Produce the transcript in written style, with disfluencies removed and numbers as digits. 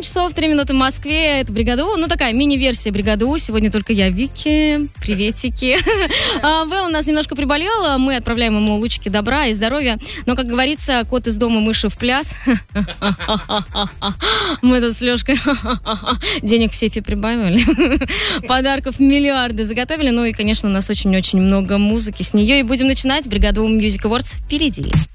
часов 3 минуты в Москве. Это «Бригада У». Ну, такая мини-версия «Бригады У». Сегодня только я, Вики. Приветики. Вэл у нас немножко приболел. Мы отправляем ему лучики добра и здоровья. Но, как говорится, кот из дома, мыши в пляс. Мы тут с Лёшкой денег в сейфе прибавили. Подарков миллиарды заготовили. Ну и, конечно, у нас очень-очень много музыки с нее. И будем начинать. «Бригада У Music Awards» впереди.